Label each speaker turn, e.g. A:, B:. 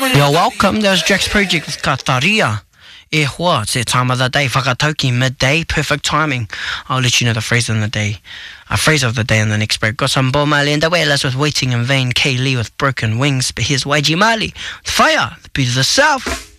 A: You're welcome. That was Jack's Project with Kataria. E hoa, it's that time of the day. Whakatauki, midday, perfect timing. I'll let you know the phrase of the day. A phrase of the day in the next break. Got some Bob Marley and the Wailers with Waiting in Vain. Kay Lee with Broken Wings. But here's YG Marley with Fire, the beat of the South.